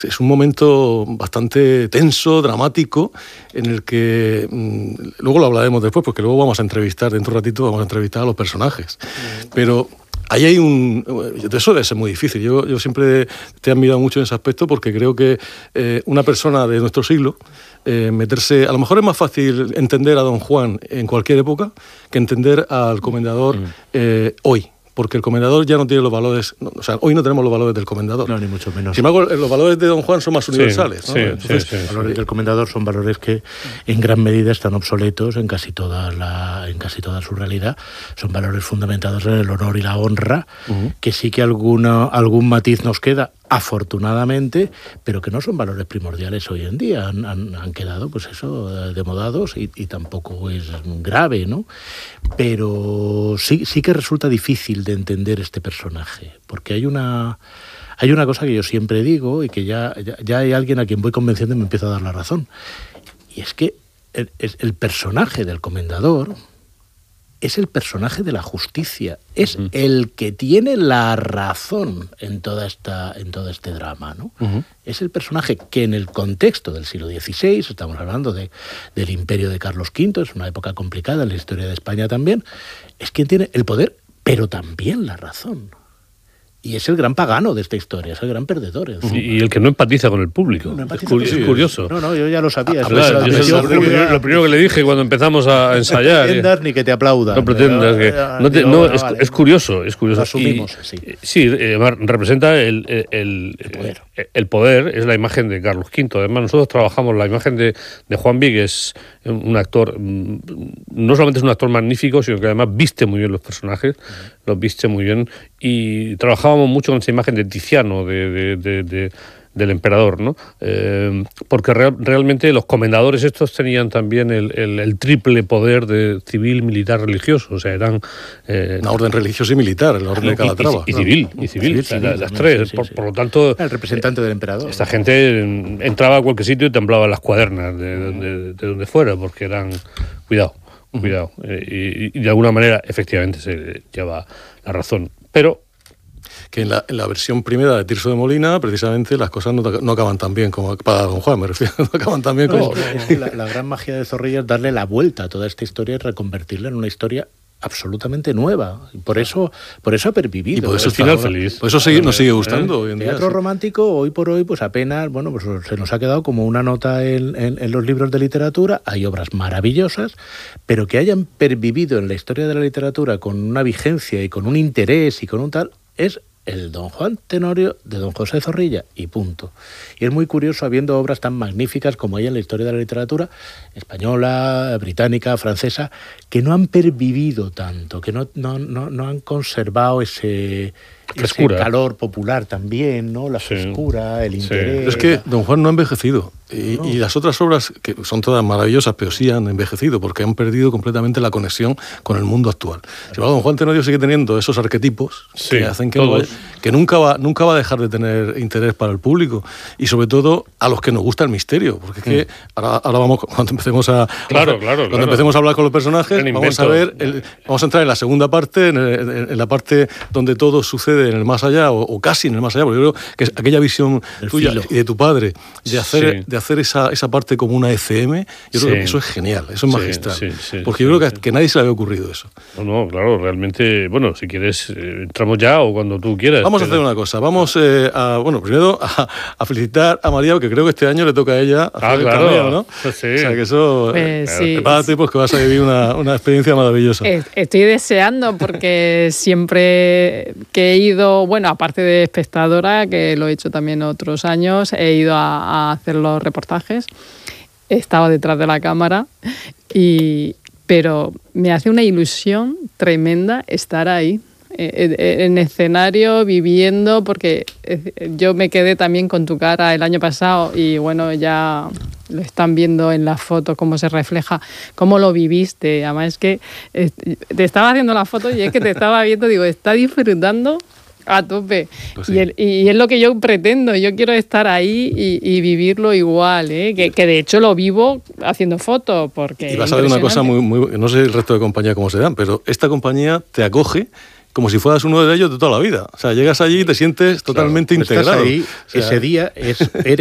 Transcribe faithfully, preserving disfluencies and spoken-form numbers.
Es un momento bastante tenso, dramático, en el que, mmm, luego lo hablaremos después, porque luego vamos a entrevistar, dentro de un ratito vamos a entrevistar a los personajes. Pero ahí hay un... Eso debe ser muy difícil. Yo, yo siempre te he admirado mucho en ese aspecto, porque creo que eh, una persona de nuestro siglo, eh, meterse... A lo mejor es más fácil entender a Don Juan en cualquier época que entender al comendador eh, hoy. Porque el comendador ya no tiene los valores... No, o sea, hoy no tenemos los valores del comendador. No, ni mucho menos. Sin embargo, los valores de Don Juan son más universales. Sí, ¿no? sí, Entonces, sí, sí. Los valores del comendador son valores que en gran medida están obsoletos en casi toda la, en casi toda su realidad. Son valores fundamentados en el honor y la honra, uh-huh. que sí que alguna, algún matiz nos queda, afortunadamente, pero que no son valores primordiales hoy en día. Han, han, han quedado, pues eso, demodados y, y tampoco es grave, ¿no? Pero sí, sí que resulta difícil de entender este personaje, porque hay una, hay una cosa que yo siempre digo y que ya, ya, ya hay alguien a quien voy convenciendo y me empieza a dar la razón. Y es que el, el personaje del comendador es el personaje de la justicia, es uh-huh. el que tiene la razón en toda esta, en todo este drama, ¿no? Uh-huh. Es el personaje que en el contexto del siglo dieciséis, estamos hablando de, del imperio de Carlos quinto, es una época complicada en la historia de España también, es quien tiene el poder, pero también la razón. Y es el gran pagano de esta historia, es el gran perdedor. Y, y el que no empatiza con el público. No empatiza, es, curioso, es curioso. No, no, yo ya lo sabía. Ah, claro, yo yo lo, primero, lo primero que le dije cuando empezamos a ensayar. No pretendas ni que te aplaudan. No pretendas. Que, no te, no, es, es curioso, es curioso. Lo asumimos, y, sí. Sí, eh, representa el, el, el, el, poder. El, el poder, es la imagen de Carlos quinto. Además, nosotros trabajamos la imagen de, de Juan Víguez, un actor, no solamente es un actor magnífico, sino que además viste muy bien los personajes, uh-huh. los viste muy bien, y trabajábamos mucho con esa imagen de Tiziano, de, de, de, de, del emperador, ¿no? Eh, porque real, realmente los comendadores estos tenían también el, el, el triple poder de civil, militar, religioso, o sea, eran... Eh, una orden religiosa y militar, la orden de Calatrava. Y, y, y civil, y civil, sí, o sea, civil las tres, sí, por, sí. por lo tanto... El representante del emperador. Esta gente entraba a cualquier sitio y temblaba las cuadernas de, de, de, de donde fuera, porque eran... Cuidado, cuidado. Uh-huh. Eh, y, y de alguna manera, efectivamente, se lleva la razón. Pero... que en la, en la versión primera de Tirso de Molina, precisamente, las cosas no, no acaban tan bien como para Don Juan, me refiero, no acaban tan bien no, como... Es que la, la gran magia de Zorrilla es darle la vuelta a toda esta historia y reconvertirla en una historia absolutamente nueva. Y por eso, por eso ha pervivido. Y por eso, final feliz. Por eso sigue, nos sigue gustando eh, hoy en día. El teatro sí. romántico, hoy por hoy, pues apenas, bueno, pues se nos ha quedado como una nota en, en, en los libros de literatura. Hay obras maravillosas, pero que hayan pervivido en la historia de la literatura con una vigencia y con un interés y con un tal, es el Don Juan Tenorio de Don José Zorrilla, y punto. Y es muy curioso, habiendo obras tan magníficas como hay en la historia de la literatura española, británica, francesa, que no han pervivido tanto, que no, no, no, no han conservado ese, ese calor popular también, ¿no? La frescura, sí. el interés... Sí. Es que Don Juan no ha envejecido. Y, no. y las otras obras, que son todas maravillosas, pero sí han envejecido, porque han perdido completamente la conexión con el mundo actual. Sin embargo, Don Juan Tenorio sigue teniendo esos arquetipos sí, que hacen que, no, que nunca, va, nunca va a dejar de tener interés para el público, y sobre todo a los que nos gusta el misterio, porque es que mm. ahora, ahora vamos, cuando empecemos a claro, claro, cuando claro. empecemos a hablar con los personajes, vamos a ver, el, vamos a entrar en la segunda parte, en, el, en la parte donde todo sucede en el más allá, o, o casi en el más allá, porque yo creo que es aquella visión el tuya filo. y de tu padre, de hacer, sí. de hacer esa, esa parte como una F M, yo sí. creo que eso es genial, eso es sí, magistral, sí, sí, porque sí, yo creo que, sí. que a nadie se le había ocurrido eso. No, no, claro, realmente, bueno, si quieres, eh, entramos ya o cuando tú quieras. Vamos pero... a hacer una cosa, vamos eh, a, bueno, primero a, a felicitar a María, porque creo que este año le toca a ella hacer ah, el claro. cameo, ¿no? Sí. O sea, que eso, eh, sí. prepárate, pues que vas a vivir una, una experiencia maravillosa. Estoy deseando, porque siempre que he ido, bueno, aparte de espectadora, que lo he hecho también otros años, he ido a, a hacer los reportajes. Estaba detrás de la cámara, y, pero me hace una ilusión tremenda estar ahí, en escenario, viviendo, porque yo me quedé también con tu cara el año pasado y bueno, ya lo están viendo en las fotos, cómo se refleja, cómo lo viviste. Además es que te estaba haciendo la foto y es que te estaba viendo, digo, está disfrutando a tope. Pues sí. y, el, y es lo que yo pretendo, yo quiero estar ahí y, y vivirlo igual, ¿eh? que, que de hecho lo vivo haciendo fotos. Porque y vas a ver una cosa muy, muy, no sé el resto de compañías cómo se dan, pero esta compañía te acoge como si fueras uno de ellos de toda la vida. O sea, llegas allí y te sientes totalmente claro, integrado. Estás ahí, o sea, ese día es,